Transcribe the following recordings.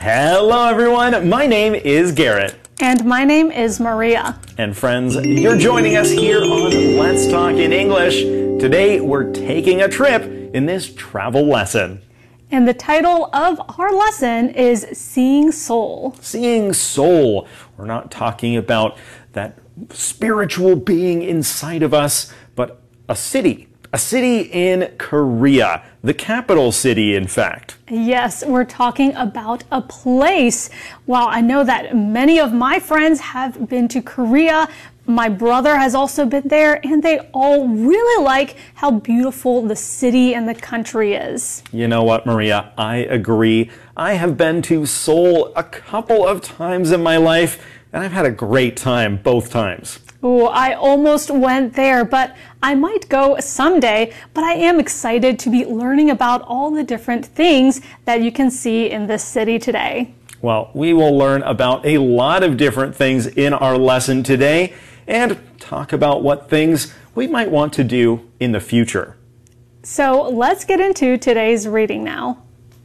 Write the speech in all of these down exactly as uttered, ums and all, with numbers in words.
Hello everyone, my name is Garrett. And my name is Maria. And friends, you're joining us here on Let's Talk in English. Today we're taking a trip in this travel lesson. And the title of our lesson is Seeing Seoul. Seeing Seoul. We're not talking about that spiritual being inside of us, but a city. A city in Korea, the capital city, in fact. Yes, we're talking about a place. Well, I know that many of my friends have been to Korea. My brother has also been there, and they all really like how beautiful the city and the country is. You know what, Maria? I agree. I have been to Seoul a couple of times in my life, and I've had a great time both times. Oh, I almost went there, but I might go someday. But I am excited to be learning about all the different things that you can see in this city today. Well, we will learn about a lot of different things in our lesson today and talk about what things we might want to do in the future. So let's get into today's reading now.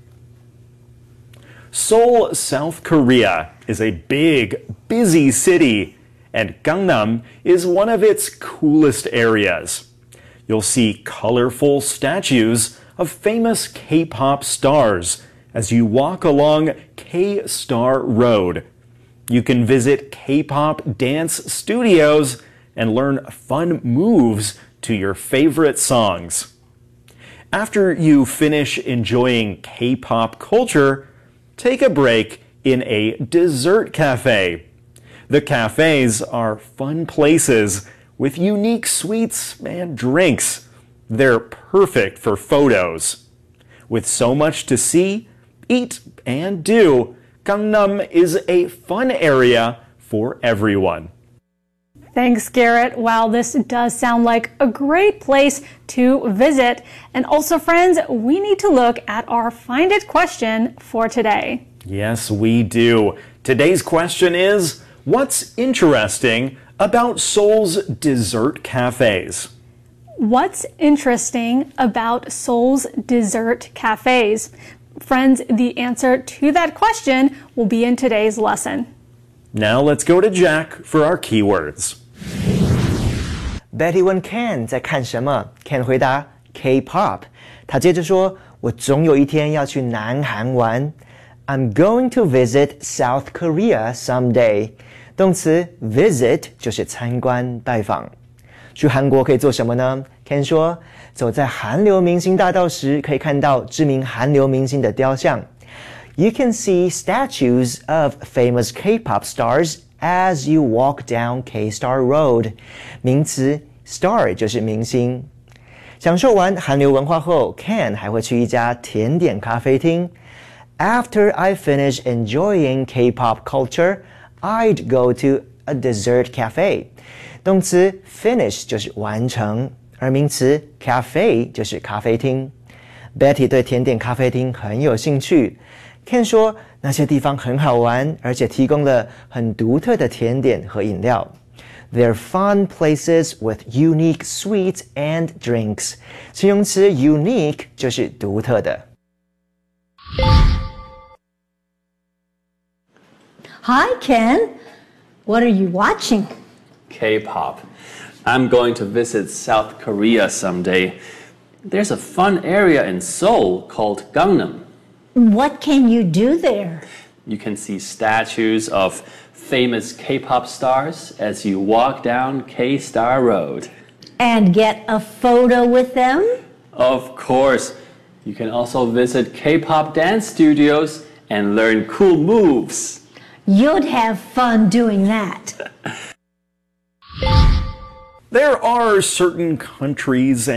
Seoul, South Korea is a big, busy city, and Gangnam is one of its coolest areas. You'll see colorful statues of famous K-pop stars as you walk along K-Star Road. You can visit K-pop dance studios and learn fun moves to your favorite songs. After you finish enjoying K-pop culture, take a break in a dessert cafe. The cafes are fun places with unique sweets and drinks. They're perfect for photos. With so much to see, eat, and do, Gangnam is a fun area for everyone. Thanks, Garrett. Wow, this does sound like a great place to visit. And also, friends, we need to look at our Find It question for today. Yes, we do. Today's question is, what's interesting about Seoul's dessert cafes? What's interesting about Seoul's dessert cafes? Friends, the answer to that question will be in today's lesson. Now let's go to Jack for our keywords. Betty 问 Ken 在看什么 Ken 回答 K-pop 他接着说我总有一天要去南韩玩 I'm going to visit South Korea someday 动词 visit 就是参观拜访去韩国可以做什么呢 Ken 说走在韩流明星大道时可以看到知名韩流明星的雕像 You can see statues of famous K-pop stars as you walk down K-Star Road 名词 star 就是明星享受完韩流文化后 Ken 还会去一家甜点咖啡厅 After I finish enjoying K-pop culture I'd go to a dessert cafe 动词 finish 就是完成而名词 cafe 就是咖啡厅 Betty 对甜点咖啡厅很有兴趣 Ken 说那些地方很好玩而且提供了很独特的甜点和饮料 They're fun places with unique sweets and drinks 形容词 unique 就是独特的 Hi, Ken. What are you watching? K-pop. I'm going to visit South Korea someday. There's a fun area in Seoul called Gangnam. What can you do there? You can see statues of famous K-pop stars as you walk down K-Star Road. And get a photo with them? Of course. You can also visit K-pop dance studios and learn cool moves. You'd have fun doing that. There are certain countries